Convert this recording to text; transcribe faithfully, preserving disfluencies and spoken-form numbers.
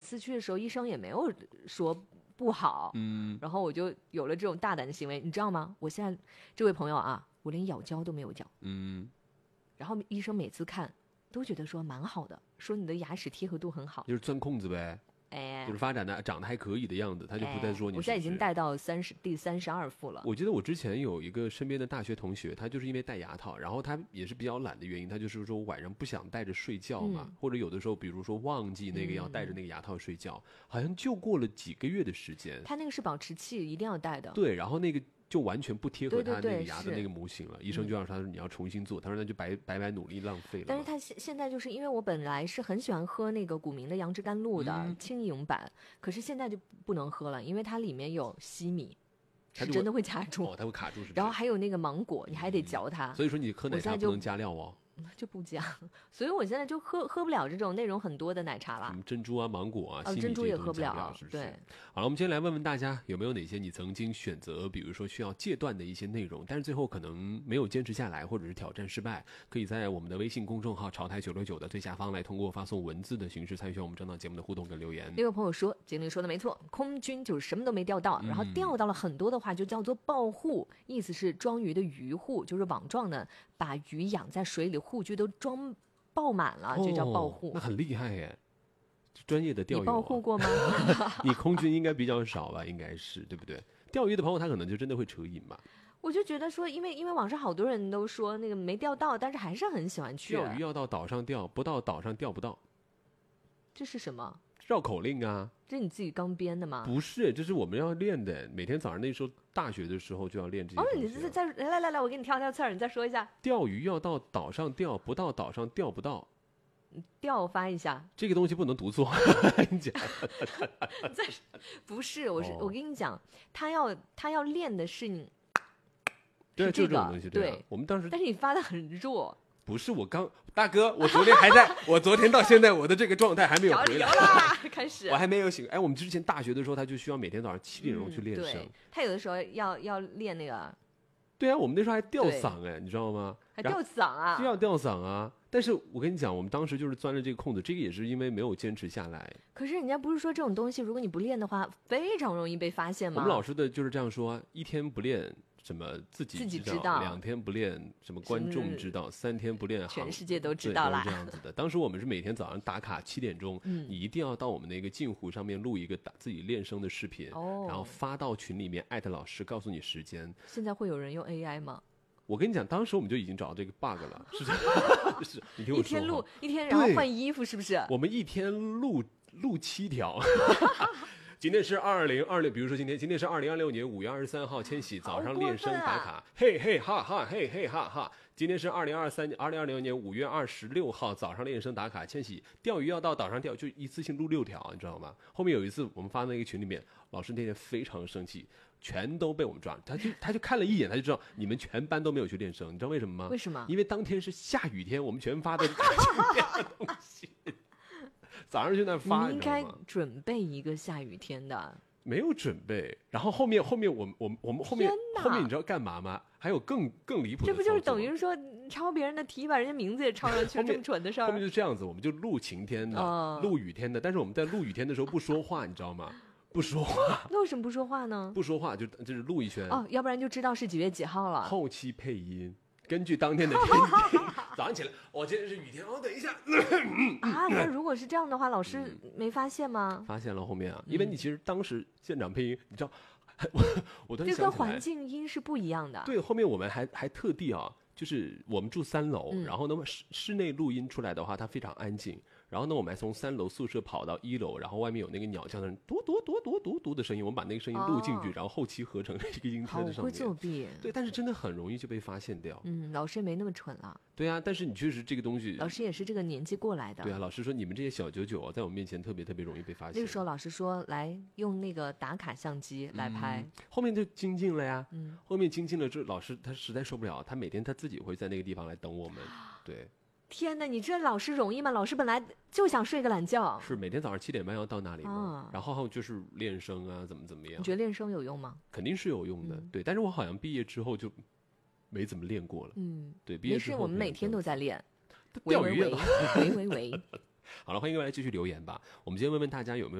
次去的时候医生也没有说不好，嗯，然后我就有了这种大胆的行为，你知道吗？我现在这位朋友啊，我连咬胶都没有嚼，嗯，然后医生每次看都觉得说蛮好的，说你的牙齿贴合度很好， 就是钻空子呗。 哎， 就是发展的长得还可以的样子，他就不再说你是不是、哎。 我现在已经戴到三十第三十二副了。 我记得我之前有一个身边的大学同学，他就是因为戴牙套，然后他也是比较懒的原因，他就是说晚上不想戴着睡觉嘛，嗯、或者有的时候比如说忘记那个要戴着那个牙套睡觉，嗯、好像就过了几个月的时间。 他那个是保持器，一定要戴的。 对，然后那个。就完全不贴合他那个牙的那个模型了，对对对，医生就让他说你要重新做，嗯、他说那就白白白努力浪费了。 但是他现在就是因为我本来是很喜欢喝那个古茗的杨枝甘露的、嗯、轻盈版，可是现在就不能喝了，因为它里面有西米，是真的会卡住。 哦，它会卡住是不是？ 然后还有那个芒果，你还得嚼它。 嗯、所以说你喝奶茶不能加料哦。 就不加，所以我现在就喝喝不了这种内容很多的奶茶了。 什么珍珠啊、芒果啊， 哦、珍珠也喝不了， 是不是？ 对。 好了，我们今天来问问大家，有没有哪些你曾经选择，比如说需要戒断的一些内容，但是最后可能没有坚持下来，或者是挑战失败，可以在我们的微信公众号“潮台九六九”的最下方来通过发送文字的形式参与我们这档节目的互动跟留言。 那位朋友说，精灵说的没错，空军就是什么都没钓到，然后钓到了很多的话就叫做抱护，意思是装鱼的鱼护，就是网状的，把鱼养在水里，护具都装爆满了，就叫抱护、 哦。那很厉害耶，专业的钓鱼、啊。 你抱护过吗？ 你空军应该比较少吧？应该是对不对？钓鱼的朋友他可能就真的会成瘾吧。 我就觉得说，因为因为网上好多人都说那个没钓到，但是还是很喜欢去。 钓鱼要到岛上钓，不到岛上钓不到。 这是什么？ 绕口令啊！ 这是你自己刚编的吗？ 不是，这是我们要练的。每天早上那时候大学的时候就要练这些、啊。 哦，你这再来来来来，我给你挑挑刺儿，你再说一下。 钓鱼要到岛上钓，不到岛上钓不到。 调发一下， 这个东西不能读错。你讲， 不是，我是、哦、我跟你讲，他要他要练的是你， 对， 是这个、 就这种东西， 对， 我们当时， 但是你发的很弱。 不是我刚大哥，我昨天还在，我昨天到现在我的这个状态还没有回来。 啦开始， 我还没有醒。哎，我们之前大学的时候，他就需要每天早上七点钟去练声、 嗯。他有的时候要要练那个。 对啊，我们那时候还吊嗓哎，你知道吗？ 还吊嗓啊？ 就要吊嗓啊！但是我跟你讲，我们当时就是钻了这个空子，这个也是因为没有坚持下来。 可是人家不是说这种东西，如果你不练的话，非常容易被发现吗？ 我们老师的就是这样说：一天不练什么自己知道， 自己知道两天不练什么观众知道，三天不练全世界都知道了。 这样子的。当时我们是每天早上打卡七点钟、嗯，你一定要到我们那个镜湖上面录一个打自己练声的视频、哦，然后发到群里面艾特老师，告诉你时间。 现在会有人用 A I 吗？ 我跟你讲，当时我们就已经找到这个 bug 了，是这样，是你听我说， 一天录一天，然后换衣服，是不是？ 我们一天录录七条。今天是二零二六，比如说今天，今天是二零二六年五月二十三号，千禧早上练声打卡，嘿嘿哈哈，嘿嘿哈哈。今天是二零二三二零二零年五月二十六号早上练声打卡，千禧钓鱼要到岛上钓，就一次性录六条，你知道吗？后面有一次我们发那个群里面，老师那天非常生气。全都被我们抓，他就他就看了一眼，他就知道你们全班都没有去练声，你知道为什么吗？ 为什么？ 因为当天是下雨天，我们全发的的东西，早上就在那发。 你应该准备一个下雨天的。 没有准备，然后后面后面我们我们我们后面后面你知道干嘛吗？还有更更离谱的， 这不就是等于说抄别人的题，把人家名字也抄上去，这么蠢的事儿？ 后面就这样子，我们就录晴天的，哦、录雨天的，但是我们在录雨天的时候不说话，你知道吗？不说话， 那为什么不说话呢？ 不说话就就是录一圈哦，要不然就知道是几月几号了。 后期配音，根据当天的天气。早上起来，哦，今天是雨天，哦，等一下。 啊，那如果是这样的话，老师没发现吗？ 嗯、发现了后面啊，因为你其实当时现场配音，你知道，我我突然想起来， 这跟环境音是不一样的。 对，后面我们还还特地啊，就是我们住三楼，嗯、然后呢室室内录音出来的话，它非常安静。然后呢，我们还从三楼宿舍跑到一楼，然后外面有那个鸟叫声，嘟嘟嘟嘟嘟嘟的声音，我们把那个声音录进去，哦、然后后期合成一个音在这上面。 好会作弊。 对，但是真的很容易就被发现掉。 嗯，老师也没那么蠢了。 对啊，但是你确实这个东西， 老师也是这个年纪过来的。 对啊，老师说你们这些小九九、啊、在我面前特别特别容易被发现。 那个时候老师说来用那个打卡相机来拍， 嗯、后面就精进了呀。嗯，后面精进了之后，老师他实在受不了，他每天他自己会在那个地方来等我们。对。 天哪，你这老师容易吗？老师本来就想睡个懒觉。 是每天早上七点半要到那里嘛，啊、然后就是练声啊，怎么怎么样？ 你觉得练声有用吗？ 肯定是有用的，嗯、对。但是我好像毕业之后就没怎么练过了。嗯，对，毕业之后没事，我们每天都在练。 钓鱼喂喂喂喂喂。 好了，欢迎各位来继续留言吧。我们今天问问大家有没有。